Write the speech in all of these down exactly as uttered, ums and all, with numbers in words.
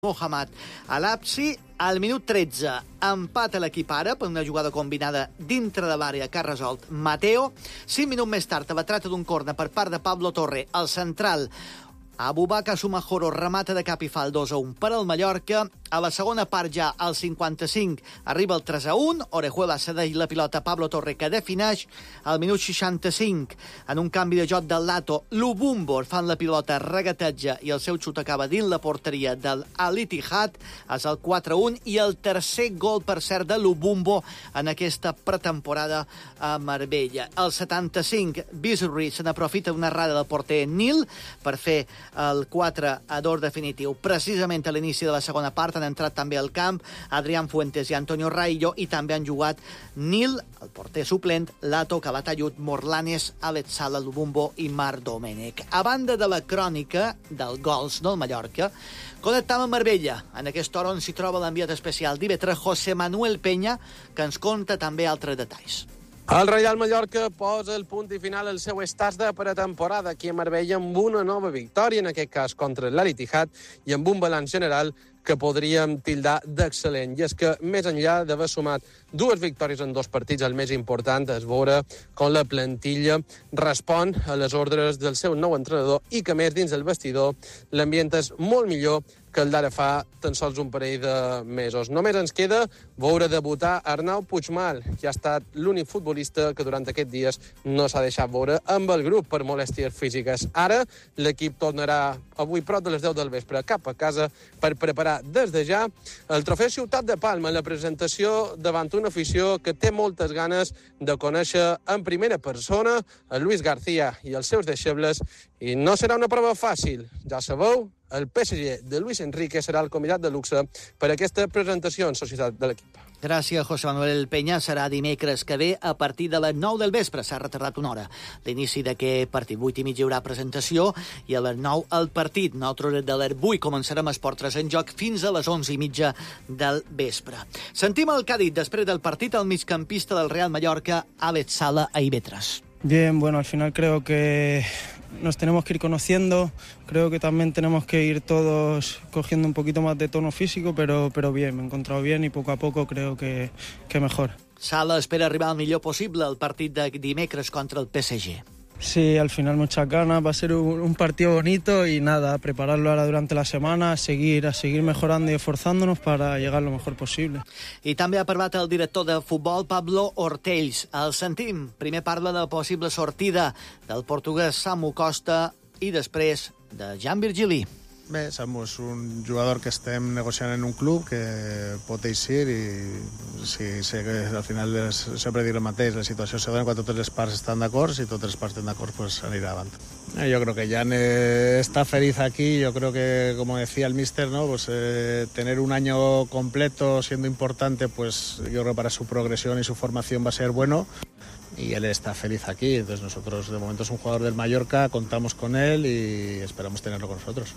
Mohamed Al-Absi. Al minut tretze, empat a l'equip àrab per una jugada combinada dintre de l'àrea que ha resolt Mateo. Cinc minuts més tard, a la trata d'un corna per part de Pablo Torre, el central Abubakar Sumajoro remata de cap i fa el dos a un per al Mallorca. A la segona part ja, al cinquanta-cinc, arriba el tres a un. Orejuela cedeix la pilota a Pablo Torre, que defineix. Al minut seixanta-cinc, en un canvi de joc del Lato, Lubumbo fan la pilota, regateja i el seu xut acaba dins la porteria del Al Ittihad. És el quatre a un i el tercer gol, per cert, de Lubumbo en aquesta pretemporada a Marbella. Al setanta-cinc, Bisri se n'aprofita una errada del porter Nil per fer el quatre a dos definitiu. Precisament a l'inici de la segona part han entrat també al camp Adrián Fuentes i Antonio Raillo, i també han jugat Nil, el porter suplent, Lato, Calatayud, Morlanes, Alex Sala, Lubumbo i Marc Domènech. A banda de la crònica del gols del Mallorca, connectam amb Marbella, en aquesta hora on s'hi troba l'enviat especial d'I V tres, José Manuel Peña, que ens conta també altres detalls. El Reial Mallorca posa el punt i final al seu estat de pretemporada aquí a Marbella amb una nova victòria, en aquest cas contra l'Al Ittihad, i amb un balanç general que podríem tildar d'excel·lent. I és que, més enllà d'haver sumat dues victòries en dos partits, el més important és veure com la plantilla respon a les ordres del seu nou entrenador i que, més, dins del vestidor l'ambient és molt millor que el d'ara fa tan sols un parell de mesos. Només ens queda veure debutar Arnau Puigmal, que ha estat l'únic futbolista que durant aquests dies no s'ha deixat veure amb el grup per molèsties físiques. Ara l'equip tornarà avui prop de les deu del vespre cap a casa per preparar des de ja el trofeu Ciutat de Palma, la presentació davant una afició que té moltes ganes de conèixer en primera persona a Luis García i els seus deixebles, i no serà una prova fàcil. Ja sabeu, el P S G de Luis Enrique serà el convidat de luxe per aquesta presentació en societat de l'equip. Gràcies, José Manuel Peña. Serà dimecres que ve a partir de les nou del vespre. S'ha retardat una hora l'inici d'aquest partit. Vuit i mig hi haurà presentació i a les nou el partit. Nosaltres de les vuit començarem Esport tres en joc fins a les onze i mitja del vespre. Sentim el que ha dit després del partit el migcampista del Real Mallorca, Alex Sala, a I V tres. Bien, bueno, al final creo que nos tenemos que ir conociendo, creo que también tenemos que ir todos cogiendo un poquito más de tono físico, pero, pero bien, me he encontrado bien y poco a poco creo que, que mejor. Sala espera arribar al millor possible al partit de dimecres contra el P S G. Sí, al final muchas ganas, va a ser un, un partido bonito y nada, prepararlo ahora durante la semana, a seguir, a seguir mejorando y esforzándonos para llegar lo mejor posible. I també ha parlat el director de futbol, Pablo Ortells. El sentim. Primer parla de la possible sortida del portuguès Samu Costa i després de Jan Virgili. Bé, Samu és un jugador que estem negociant en un club que pot eixir i sí, sé que al final és, sempre dir el mateix, la situació se dona quan totes les parts estan d'acord, si totes les parts estan d'acord pues anirà avant. Yo creo que Jan eh, está feliz aquí, yo creo que como decía el míster, ¿no? Pues eh, tener un año completo siendo importante, pues yo creo que para su progresión y su formación va a ser bueno. Y él está feliz aquí, entonces nosotros de momento es un jugador del Mallorca, contamos con él y esperamos tenerlo con nosotros.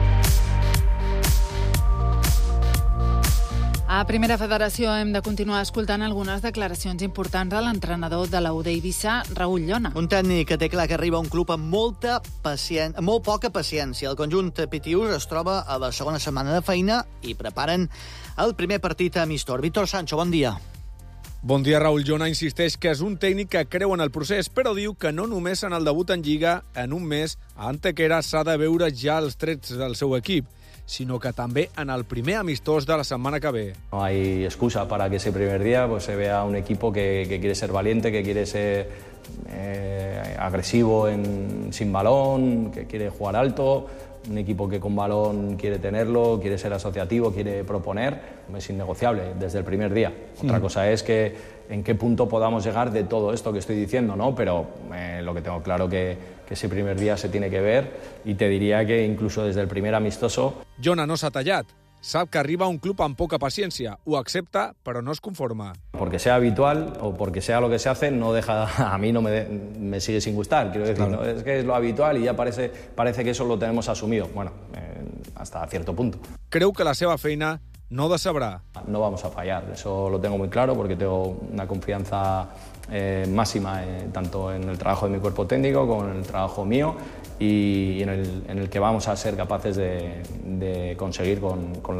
A Primera Federació hem de continuar escoltant algunes declaracions importants de l'entrenador de la U d'Eivissa, Raül Llona. Un tècnic que té clar que arriba a un club amb molta pacien... molt poca paciència. El conjunt Pitius es troba a la segona setmana de feina i preparen el primer partit amistós. Víctor Sancho, bon dia. Bon dia, Raül Llona insisteix que és un tècnic que creu en el procés, però diu que no només en el debut en Lliga, en un mes, a Antequera s'ha de veure ja els trets del seu equip, sino que també en el primer amistós de la setmana que ve. No hay excusa para que ese primer día pues, se vea un equipo que, que quiere ser valiente, que quiere ser eh, agresivo en, sin balón, que quiere jugar alto, un equipo que con balón quiere tenerlo, quiere ser asociativo, quiere proponer, es innegociable desde el primer día. Otra mm. cosa es que en qué punto podamos llegar de todo esto que estoy diciendo, ¿no? Pero eh, lo que tengo claro que, que ese primer día se tiene que ver y te diría que incluso desde el primer amistoso... Llona no s'ha tallat. Sap que arriba a un club amb poca paciència. Ho accepta, però no es conforma. Porque sea habitual o porque sea lo que se hace, no deja, a mí no me, de, me sigue sin gustar. Quiero decir, claro. ¿no? Es que es lo habitual y ya parece, parece que eso lo tenemos asumido. Bueno, eh, hasta cierto punto. Creu que la seva feina no decebrà. No vamos a fallar, eso lo tengo muy claro porque tengo una confianza eh, máxima eh, tanto en el trabajo de mi cuerpo técnico como en el trabajo mío y en el, en el que vamos a ser capaces de, de conseguir con, con la